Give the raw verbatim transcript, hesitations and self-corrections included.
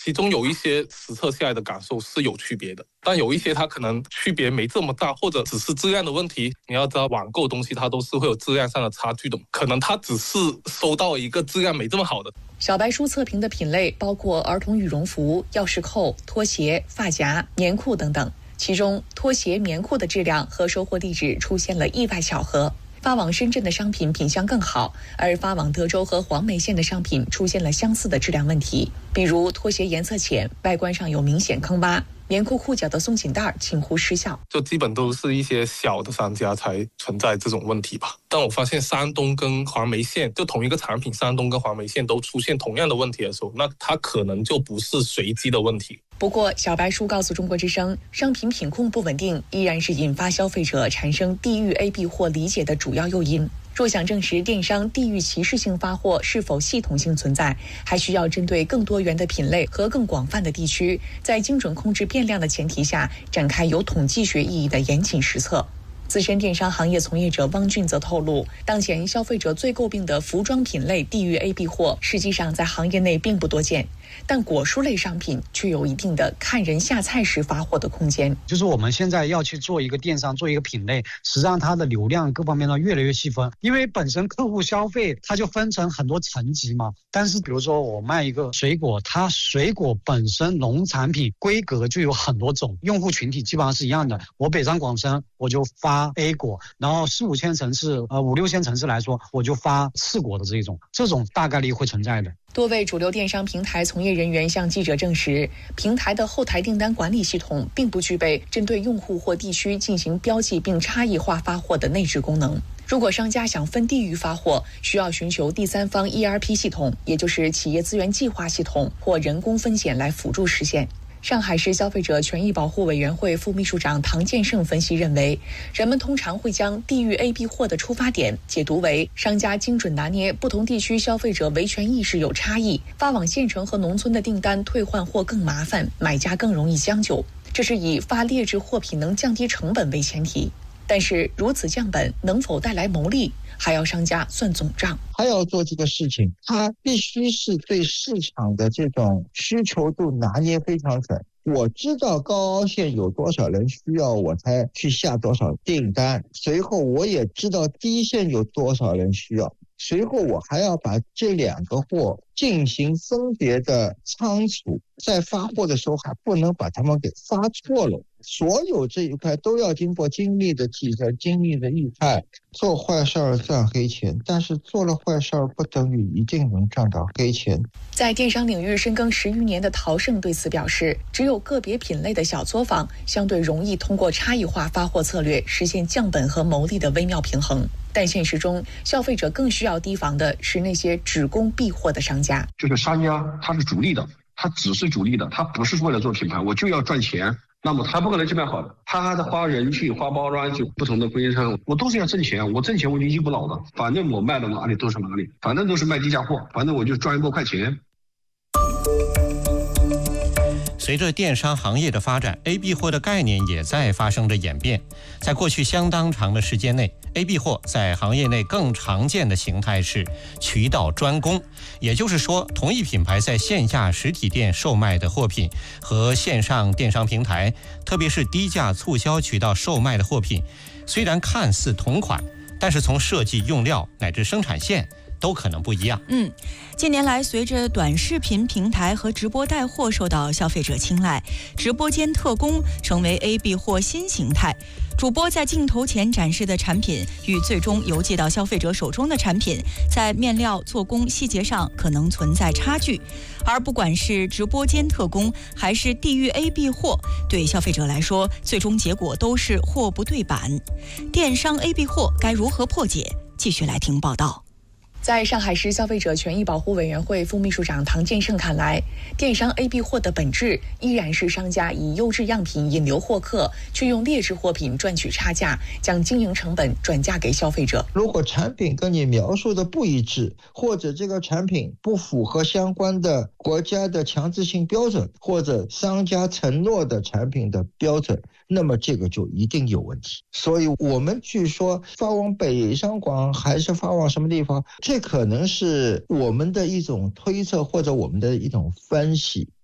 其中有一些实测下来的感受是有区别的，但有一些它可能区别没这么大，或者只是质量的问题。你要知道网购东西它都是会有质量上的差距的，可能它只是收到一个质量没这么好的。 小白书测评的品类包括儿童羽绒服、钥匙扣、拖鞋、发夹、棉裤等等，其中拖鞋、棉裤的质量和收货地址出现了意外巧合。发往深圳的商品品相更好，而发往德州和黄梅县的商品出现了相似的质量问题，比如拖鞋颜色浅，外观上有明显坑洼，棉裤裤脚的松紧带近乎失效， 就基本都是一些小的商家才存在这种问题吧。但我发现山东跟黄梅县就同一个产品，山东跟黄梅县都出现同样的问题的时候，那它可能就不是随机的问题。 不过小白书告诉中国之声，商品品控不稳定依然是引发消费者产生地域 A B 货理解的主要诱因。若想证实电商地域歧视性发货是否系统性存在，还需要针对更多元的品类和更广泛的地区，在精准控制变量的前提下，展开有统计学意义的严谨实测。资深电商行业从业者汪俊则透露，当前消费者最诟病的服装品类地域 A B 货，实际上在行业内并不多见，但果蔬类商品却有一定的看人下菜时发货的空间。 就是我们现在要去做一个电商，做一个品类，实际上它的流量各方面呢越来越细分，因为本身客户消费它就分成很多层级嘛。但是比如说我卖一个水果，它水果本身农产品规格就有很多种，用户群体基本上是一样的。我北上广深我就发 A 果，然后四五线城市呃五六线城市来说，我就发次果的这种，这种大概率会存在的。 多位主流电商平台从业人员向记者证实，平台的后台订单管理系统并不具备针对用户或地区进行标记并差异化发货的内置功能。如果商家想分地域发货，需要寻求第三方 E R P 系统，也就是企业资源计划系统或人工分拣来辅助实现。上海市消费者权益保护委员会副秘书长唐建胜分析认为，人们通常会将地域 A B 货的出发点解读为商家精准拿捏不同地区消费者维权意识有差异，发往县城和农村的订单退换货更麻烦，买家更容易将就，这是以发劣质货品能降低成本为前提。但是如此降本能否带来牟利，还要商家算总账。 他要做这个事情，他必须是对市场的这种需求度拿捏非常准。我知道高凹陷有多少人需要，我才去下多少订单，随后我也知道低线有多少人需要，随后我还要把这两个货进行分别的仓储，在发货的时候还不能把它们给发错了。所有这一块都要经过精密的计算、精密的预判。做坏事儿赚黑钱，但是做了坏事儿不等于一定能赚到黑钱。 在电商领域深耕十余年的陶胜对此表示，只有个别品类的小作坊相对容易通过差异化发货策略实现降本和牟利的微妙平衡。但现实中，消费者更需要提防的是那些只供避货的商家。 就是商家他是主力的，他只是主力的，他不是为了做品牌，我就要赚钱。那么他不可能去卖好的，他还得花人去花包装去不同的供应商，我都是要挣钱，我挣钱我就一股脑的，反正我卖到哪里都是哪里，反正都是卖低价货，反正我就赚一波快钱。 随着电商行业的发展 ，A B 货的概念也在发生着演变。在过去相当长的时间内 ，A B 货在行业内更常见的形态是渠道专供，也就是说，同一品牌在线下实体店售卖的货品和线上电商平台，特别是低价促销渠道售卖的货品，虽然看似同款，但是从设计、用料乃至生产线都可能不一样。 嗯，近年来，随着短视频平台和直播带货受到消费者青睐，直播间特供成为 A B 货新形态。主播在镜头前展示的产品与最终邮寄到消费者手中的产品，在面料、做工细节上可能存在差距。而不管是直播间特供还是地域 A B 货，对消费者来说，最终结果都是货不对版。电商 A B 货该如何破解？继续来听报道。 在上海市消费者权益保护委员会副秘书长唐建胜看来，电商 A B 货的本质依然是商家以优质样品引流获客，却用劣质货品赚取差价，将经营成本转嫁给消费者。 如果产品跟你描述的不一致，或者这个产品不符合相关的国家的强制性标准，或者商家承诺的产品的标准，那么这个就一定有问题。所以我们去说发往北上广还是发往什么地方，这可能是我们的一种推测或者我们的一种分析。